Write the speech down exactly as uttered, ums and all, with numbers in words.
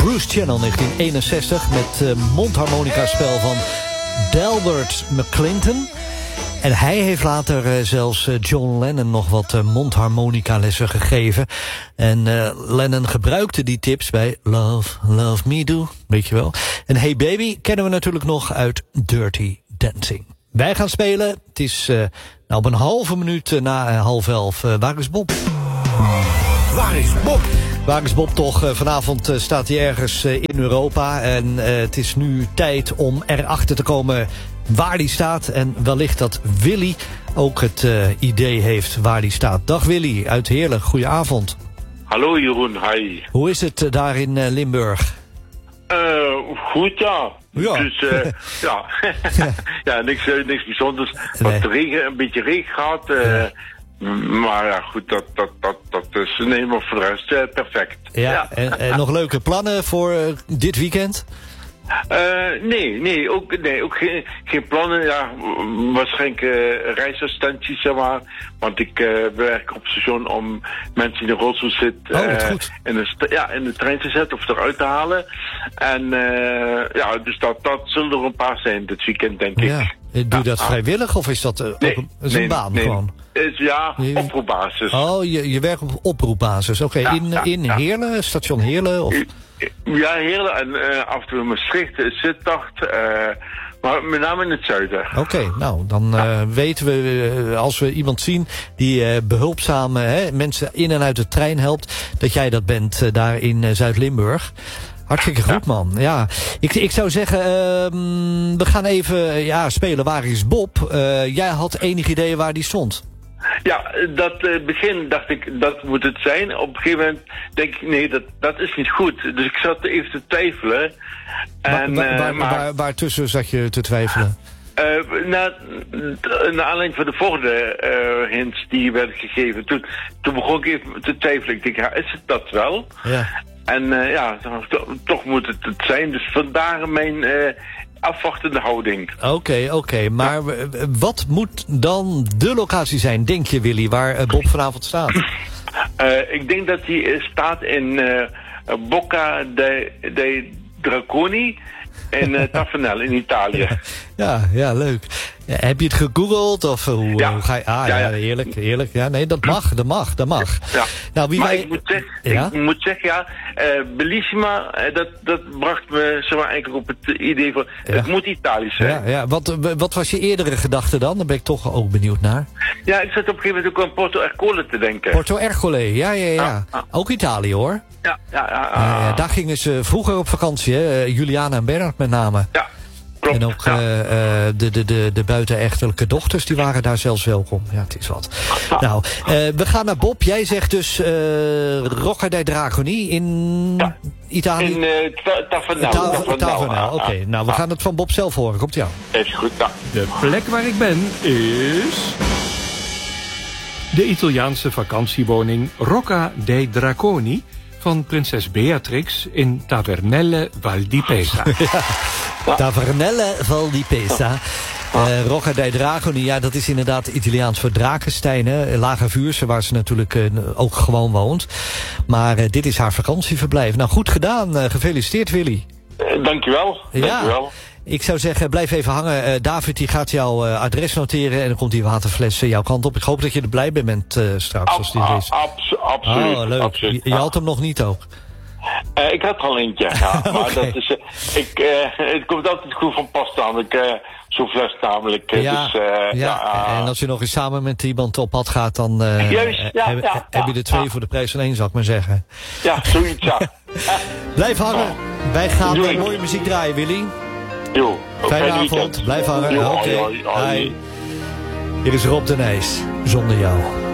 Bruce Channel, negentien eenenzestig... met uh, mondharmonica-spel van Delbert McClinton. En hij heeft later uh, zelfs uh, John Lennon nog wat uh, mondharmonica-lessen gegeven. En uh, Lennon gebruikte die tips bij Love, Love Me Do, weet je wel. En Hey Baby kennen we natuurlijk nog uit Dirty Dancing. Wij gaan spelen. Het is uh, nou op een halve minuut uh, na uh, half elf. Uh, waar is Bob? Waar is Bob? Waar is Bob toch? Uh, vanavond uh, staat hij ergens uh, in Europa. En uh, het is nu tijd om erachter te komen waar hij staat. En wellicht dat Willy ook het uh, idee heeft waar hij staat. Dag Willy, uit Heerlen. Goedenavond. Hallo Jeroen, hi. Hoe is het uh, daar in uh, Limburg? Uh, goed, ja. Ja. Dus, uh, ja. ja, niks, uh, niks bijzonders. Nee. Wat regen, een beetje regen gehad. Uh, Ja. Maar ja, goed, dat, dat, dat, dat is, nee, maar voor de rest uh, perfect. Ja, Ja. En, en nog leuke plannen voor uh, dit weekend? Uh, nee, nee, ook, nee, ook geen, geen plannen. Ja, waarschijnlijk uh, reisassistenties, zeg maar. Want ik uh, werk op station om mensen in de rolstoel zitten Oh, wat uh, goed. in, de st- ja, in de trein te zetten of eruit te halen. En uh, ja, dus dat, dat zullen er een paar zijn dit weekend, denk ik. Ja. Doe je dat Ja. vrijwillig of is dat uh, Nee, ook een, is een nee, baan nee. gewoon? Is, ja, Je- oproepbasis. Oh, je, je werkt op oproepbasis. Oké, Ja, in, ja, in ja. Heerlen, station Heerlen? Of... Ja, Heerlen en uh, af en toe Maastricht, uh, Sittard, uh, maar met name in het zuiden. Oké, okay, nou, dan uh, weten we, uh, als we iemand zien die uh, behulpzaam uh, mensen in en uit de trein helpt, dat jij dat bent uh, daar in uh, Zuid-Limburg. Hartstikke goed, ja. man. Ja, ik, ik zou zeggen, uh, we gaan even uh, ja, spelen Waar is Bob? Uh, jij had enig idee waar die stond. Ja, dat uh, begin dacht ik, dat moet het zijn. Op een gegeven moment denk ik, nee, dat, dat is niet goed. Dus ik zat even te twijfelen. En, Waar, waar, uh, waar, maar, waar, waartussen zat je te twijfelen? Uh, na, na aanleiding van de vorige uh, hints die werden gegeven, toen, toen begon ik even te twijfelen. Ik denk, ja, is het dat wel? Ja. En uh, ja, to, toch moet het het zijn. Dus vandaar mijn uh, afwachtende houding. Oké, okay, oké. Okay. Maar ja. Wat moet dan de locatie zijn, denk je, Willy, waar uh, Bob vanavond staat? Uh, ik denk dat hij uh, staat in uh, Bocca de, de Draconi in uh, Taffanel in Italië. Ja, ja, leuk. Ja, heb je het gegoogeld of uh, hoe, ja. hoe ga je... Ah, ja, ja, heerlijk, heerlijk. Ja, nee, dat mag, dat mag, dat mag. Ja. Nou, wie maar wij... ik moet zeggen, ja? ik moet zeggen ja, uh, Bellissima, uh, dat, dat bracht me zeg maar, eigenlijk op het idee van, Ja. het moet Italië zijn. Ja, ja. Wat, wat was je eerdere gedachte dan? Daar ben ik toch ook benieuwd naar. Ja, ik zat op een gegeven moment ook aan Porto Ercole te denken. Porto Ercole, ja, ja, ja. Ah, ah. Ook Italië, hoor. Ja, ja, ja. Uh, ja. ja, daar gingen ze vroeger op vakantie, hè? Uh, Juliana en Bernard met name. Ja. Klopt, En ook ja. uh, uh, de, de, de, de buitenechtelijke dochters, die waren daar zelfs welkom. Ja, het is wat. Ja. Nou, uh, we gaan naar Bob. Jij zegt dus uh, Rocca dei Dragoni in Ja. Italië? In uh, Taffanel. Ta- Tavenel, oké. Okay. Nou, we gaan het van Bob zelf horen. Komt ie aan. Is goed, ja. De plek waar ik ben is de Italiaanse vakantiewoning Rocca dei Draconi van prinses Beatrix in Tavernelle Val di Pesa. Tavernelle Val di Pesa. Uh, Rocca dei Dragoni, ja, dat is inderdaad Italiaans voor Drakenstein, hè? Lage Vuurse, waar ze natuurlijk uh, ook gewoon woont. Maar uh, dit is haar vakantieverblijf. Nou, goed gedaan. Uh, gefeliciteerd, Willy. Uh, dankjewel. Ja. Dankjewel. Ik zou zeggen, blijf even hangen. Uh, David die gaat jouw uh, adres noteren en dan komt die waterfles uh, jouw kant op. Ik hoop dat je er blij bent met, uh, straks Ab, als die er is. abs, absoluut. Oh, leuk. Absoluut, Je, je had hem nog niet ook. Uh, ik had er al eentje, ja. Maar Okay. dat is, uh, ik, uh, het komt altijd goed van pas namelijk, uh, zo'n fles namelijk. Uh, Ja, dus, uh, ja. ja uh, En als je nog eens samen met iemand op pad gaat, dan uh, Juist, ja, heb, ja, heb je ja, er twee ja. voor de prijs van één, zou ik maar zeggen. ja, zoiets, ja. Blijf hangen. Wij gaan Doei. uh, mooie muziek draaien, Willy. Jo, Fijne fijn avond. weekend. Blijf hangen. Jo, Oké. hoi, hoi, hoi. Hi. Hier is Rob de Nijs. Zonder jou.